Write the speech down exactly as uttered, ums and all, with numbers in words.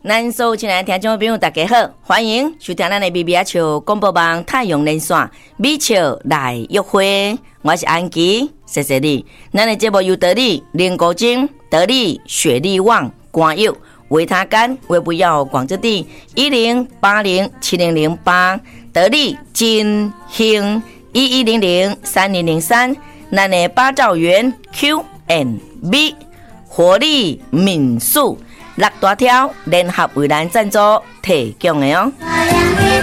咱所有亲爱的听众朋友大家好，欢迎收听咱的B B R球广播网太阳连线美球来约会，我是安琪，谢谢你。咱的节目由得力、林国金、得力、雪力旺、光佑、维他干、微不要广之地一零八零七零零八，得力金兴一一零零三零零三，咱的八兆元 Q and B 活力民宿。六大条联合为咱赞助提供的哦。